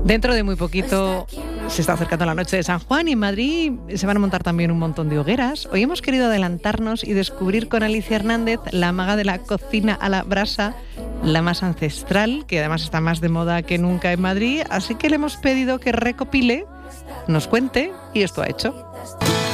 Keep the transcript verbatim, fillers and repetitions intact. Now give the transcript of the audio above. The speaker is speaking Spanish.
Dentro de muy poquito se está acercando la noche de San Juan y en Madrid se van a montar también un montón de hogueras. Hoy hemos querido adelantarnos y descubrir con Alicia Hernández, la maga de la cocina a la brasa, la más ancestral, que además está más de moda que nunca en Madrid. Así que le hemos pedido que recopile, nos cuente, y esto ha hecho.